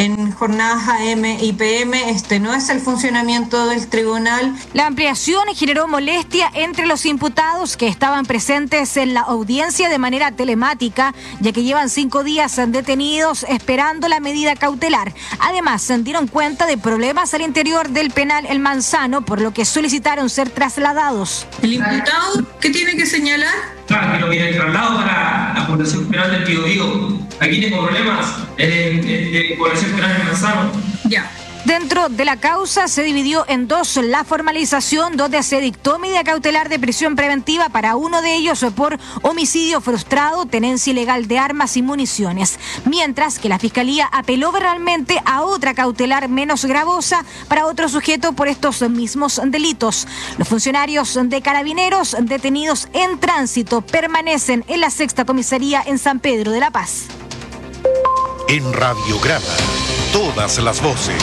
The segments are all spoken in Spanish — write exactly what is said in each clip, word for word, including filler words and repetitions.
en jornadas A M y P M. Este no es el funcionamiento del tribunal. La ampliación generó molestia entre los imputados que estaban presentes en la audiencia de manera telemática, ya que llevan cinco días detenidos esperando la medida cautelar. Además, se dieron cuenta de problemas al interior del penal El Manzano, por lo que solicitaron ser trasladados. ¿El imputado qué tiene que señalar? Claro, que lo que el traslado para la población penal del Biobío. Aquí tengo problemas en, en, de población penal del Manzano. Ya. Dentro de la causa se dividió en dos la formalización, donde se dictó medida cautelar de prisión preventiva para uno de ellos por homicidio frustrado, tenencia ilegal de armas y municiones, mientras que la Fiscalía apeló verbalmente a otra cautelar menos gravosa para otro sujeto por estos mismos delitos. Los funcionarios de Carabineros detenidos en tránsito permanecen en la sexta comisaría en San Pedro de la Paz. En Radiograma, todas las voces.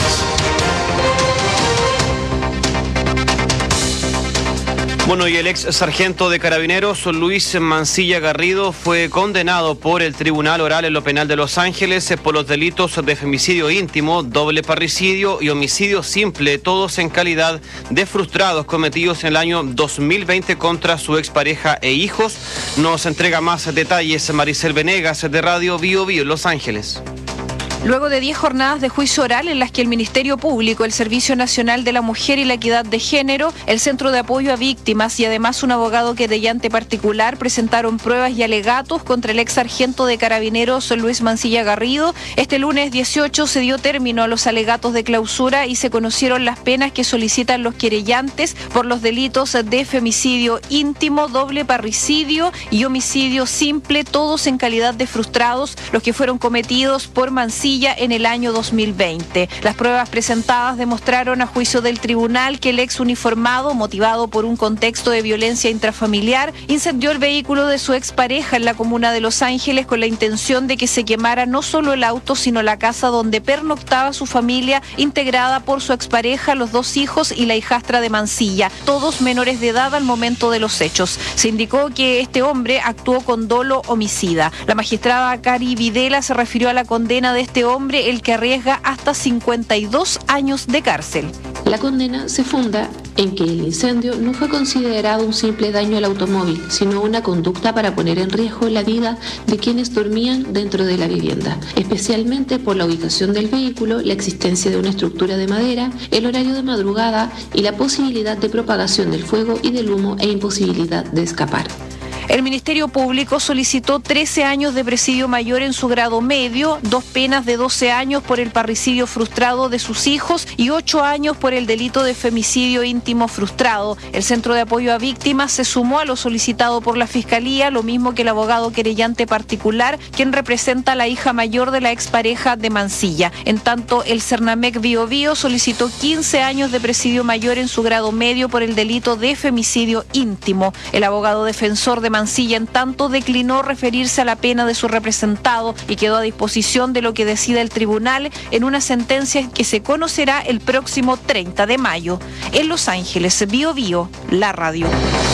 Bueno, y el ex sargento de Carabineros, Luis Mancilla Garrido, fue condenado por el Tribunal Oral en lo Penal de Los Ángeles por los delitos de femicidio íntimo, doble parricidio y homicidio simple, todos en calidad de frustrados cometidos en el año dos mil veinte contra su expareja e hijos. Nos entrega más detalles Maricel Venegas de Radio Bio Bio en Los Ángeles. Luego de diez jornadas de juicio oral en las que el Ministerio Público, el Servicio Nacional de la Mujer y la Equidad de Género, el Centro de Apoyo a Víctimas y además un abogado querellante particular presentaron pruebas y alegatos contra el ex sargento de Carabineros Luis Mancilla Garrido, este lunes dieciocho se dio término a los alegatos de clausura y se conocieron las penas que solicitan los querellantes por los delitos de femicidio íntimo, doble parricidio y homicidio simple, todos en calidad de frustrados, los que fueron cometidos por Mancilla en el año dos mil veinte. Las pruebas presentadas demostraron a juicio del tribunal que el ex uniformado, motivado por un contexto de violencia intrafamiliar, incendió el vehículo de su expareja en la comuna de Los Ángeles con la intención de que se quemara no solo el auto, sino la casa donde pernoctaba su familia, integrada por su expareja, los dos hijos y la hijastra de Mancilla, todos menores de edad al momento de los hechos. Se indicó que este hombre actuó con dolo homicida. La magistrada Cari Videla se refirió a la condena de este hombre, el que arriesga hasta cincuenta y dos años de cárcel. La condena se funda en que el incendio no fue considerado un simple daño al automóvil, sino una conducta para poner en riesgo la vida de quienes dormían dentro de la vivienda, especialmente por la ubicación del vehículo, la existencia de una estructura de madera, el horario de madrugada y la posibilidad de propagación del fuego y del humo e imposibilidad de escapar. El Ministerio Público solicitó trece años de presidio mayor en su grado medio, dos penas de doce años por el parricidio frustrado de sus hijos y ocho años por el delito de femicidio íntimo frustrado. El Centro de Apoyo a Víctimas se sumó a lo solicitado por la Fiscalía, lo mismo que el abogado querellante particular, quien representa a la hija mayor de la expareja de Mancilla. En tanto, el Cernamec Bio Bio solicitó quince años de presidio mayor en su grado medio por el delito de femicidio íntimo. El abogado defensor de Mancilla, en tanto, declinó referirse a la pena de su representado y quedó a disposición de lo que decida el tribunal en una sentencia que se conocerá el próximo treinta de mayo. En Los Ángeles, Bio Bio, la radio.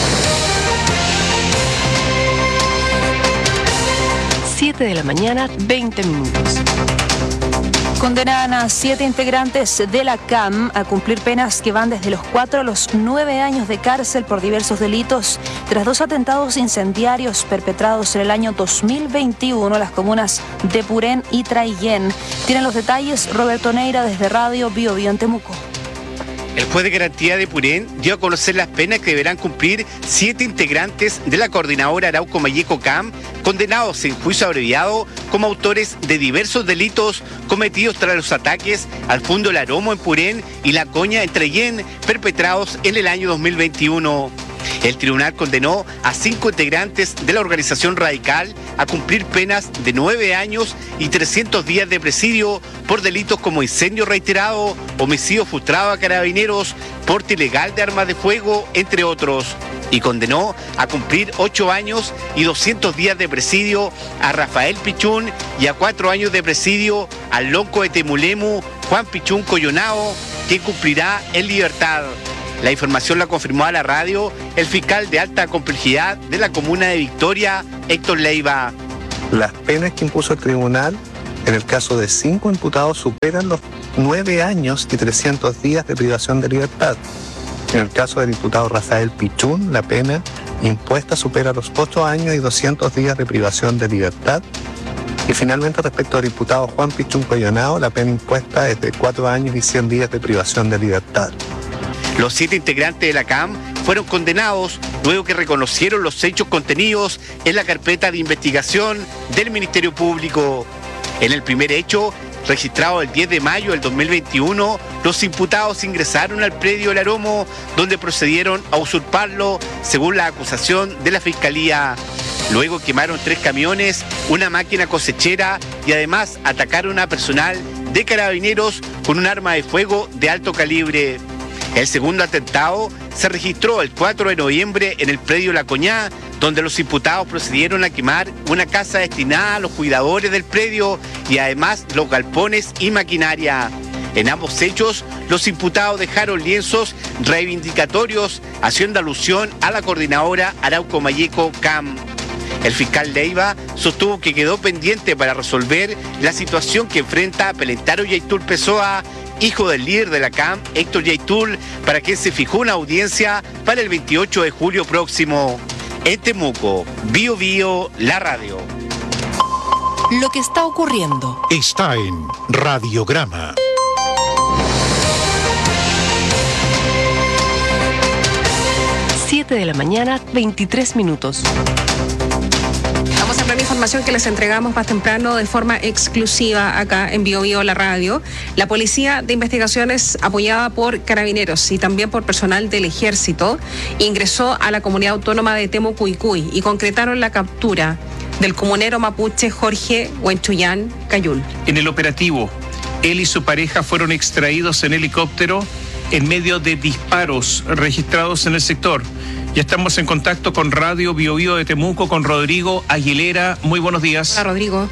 siete de la mañana, veinte minutos. Condenan a siete integrantes de la C A M a cumplir penas que van desde los cuatro a los nueve años de cárcel por diversos delitos tras dos atentados incendiarios perpetrados en el año dos mil veintiuno en las comunas de Purén y Traillén. Tienen los detalles Roberto Neira desde Radio Bio Bio en Temuco. El juez de garantía de Purén dio a conocer las penas que deberán cumplir siete integrantes de la coordinadora Arauco Mayeco C A M, condenados en juicio abreviado como autores de diversos delitos cometidos tras los ataques al Fundo El Aromo en Purén y La Coña en Traillén, perpetrados en el año dos mil veintiuno. El tribunal condenó a cinco integrantes de la organización radical a cumplir penas de nueve años y trescientos días de presidio por delitos como incendio reiterado, homicidio frustrado a carabineros, porte ilegal de armas de fuego, entre otros. Y condenó a cumplir ocho años y doscientos días de presidio a Rafael Pichún y a cuatro años de presidio al lonco de Temulemu, Juan Pichún Coyonao, quien cumplirá en libertad. La información la confirmó a la radio el fiscal de alta complejidad de la comuna de Victoria, Héctor Leiva. Las penas que impuso el tribunal En el caso de cinco imputados superan los nueve años y trescientos días de privación de libertad. En el caso del imputado Rafael Pichún, la pena impuesta supera los ocho años y doscientos días de privación de libertad. Y finalmente, respecto al imputado Juan Pichún Coyonao, la pena impuesta es de cuatro años y cien días de privación de libertad. Los siete integrantes de la C A M fueron condenados luego que reconocieron los hechos contenidos en la carpeta de investigación del Ministerio Público. En el primer hecho, registrado el diez de mayo del dos mil veintiuno, los imputados ingresaron al predio El Aromo, donde procedieron a usurparlo, según la acusación de la Fiscalía. Luego quemaron tres camiones, una máquina cosechera y además atacaron a personal de Carabineros con un arma de fuego de alto calibre. El segundo atentado se registró el cuatro de noviembre en el predio La Coñá, donde los imputados procedieron a quemar una casa destinada a los cuidadores del predio y además los galpones y maquinaria. En ambos hechos, los imputados dejaron lienzos reivindicatorios haciendo alusión a la coordinadora Arauco Mayeco C A M. El fiscal Leiva sostuvo que quedó pendiente para resolver la situación que enfrenta Pelentaro Yaitul Pessoa, hijo del líder de la C A M, Héctor Yaitul, para quien se fijó una audiencia para el veintiocho de julio próximo. En Temuco, Bio Bio, la radio. Lo que está ocurriendo está en Radiograma. siete de la mañana, veintitrés minutos. Vamos a hablar de información que les entregamos más temprano de forma exclusiva acá en Bio Bio, la radio. La Policía de Investigaciones, apoyada por Carabineros y también por personal del Ejército, ingresó a la comunidad autónoma de Temucuicui y concretaron la captura del comunero mapuche Jorge Huenchuyán Cayul. En el operativo, él y su pareja fueron extraídos en helicóptero en medio de disparos registrados en el sector. Ya estamos en contacto con Radio Bio Bio de Temuco, con Rodrigo Aguilera. Muy buenos días. Hola, Rodrigo.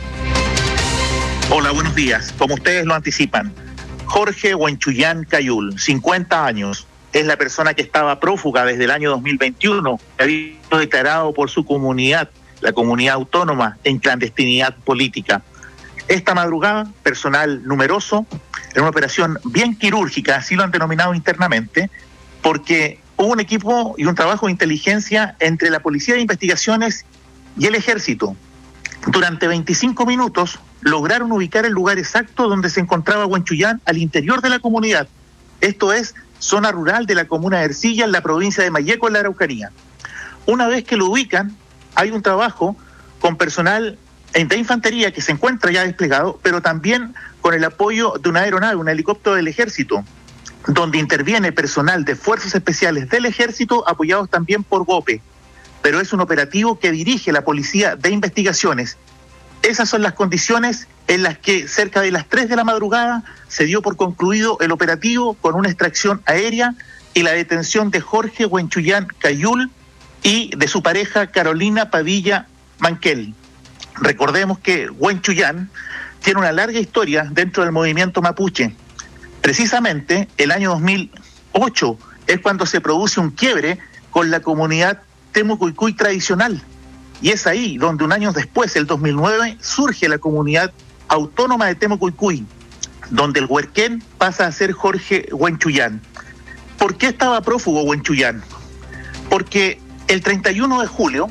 Hola, buenos días. Como ustedes lo anticipan, Jorge Huenchuyán Cayul, cincuenta años, es la persona que estaba prófuga desde el año dos mil veintiuno, que había sido declarado por su comunidad, la comunidad autónoma, en clandestinidad política. Esta madrugada, personal numeroso, en una operación bien quirúrgica, así lo han denominado internamente, porque hubo un equipo y un trabajo de inteligencia entre la Policía de Investigaciones y el Ejército. Durante veinticinco minutos lograron ubicar el lugar exacto donde se encontraba Huenchuyán al interior de la comunidad. Esto es zona rural de la comuna de Ercilla, en la provincia de Mayeco, en la Araucanía. Una vez que lo ubican, hay un trabajo con personal de infantería que se encuentra ya desplegado, pero también con el apoyo de una aeronave, un helicóptero del Ejército, donde interviene personal de Fuerzas Especiales del Ejército, apoyados también por GOPE. Pero es un operativo que dirige la Policía de Investigaciones. Esas son las condiciones en las que cerca de las tres de la madrugada se dio por concluido el operativo con una extracción aérea y la detención de Jorge Huenchuyán Cayul y de su pareja Carolina Padilla Manquel. Recordemos que Huenchuyán tiene una larga historia dentro del movimiento mapuche. Precisamente el año dos mil ocho es cuando se produce un quiebre con la comunidad Temucuicui tradicional. Y es ahí donde un año después, el dos mil nueve, surge la comunidad autónoma de Temucuicui, donde el huerquén pasa a ser Jorge Huenchuyán. ¿Por qué estaba prófugo Huenchuyán? Porque el treinta y uno de julio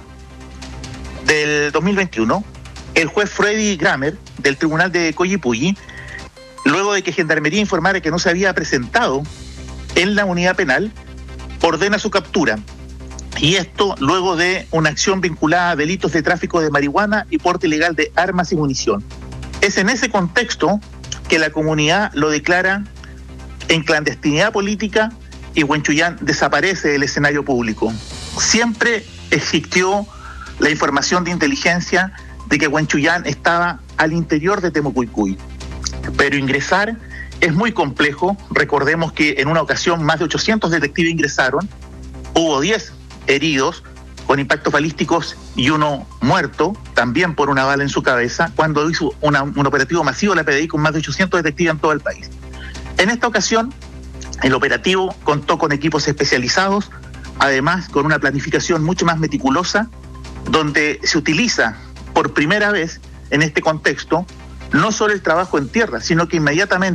del dos mil veintiuno, el juez Freddy Grammer, del Tribunal de Coyipulli, luego de que Gendarmería informara que no se había presentado en la unidad penal, ordena su captura. Y esto luego de una acción vinculada a delitos de tráfico de marihuana y porte ilegal de armas y munición. Es en ese contexto que la comunidad lo declara en clandestinidad política y Huenchuyán desaparece del escenario público. Siempre existió la información de inteligencia de que Huenchuyán estaba al interior de Temucuicui. Pero ingresar es muy complejo. Recordemos que en una ocasión más de ochocientos detectives ingresaron, hubo diez heridos con impactos balísticos y uno muerto, también por una bala en su cabeza, cuando hizo una, un operativo masivo de la P D I con más de ochocientos detectives en todo el país. En esta ocasión, el operativo contó con equipos especializados, además con una planificación mucho más meticulosa, donde se utiliza por primera vez en este contexto no solo el trabajo en tierra, sino que inmediatamente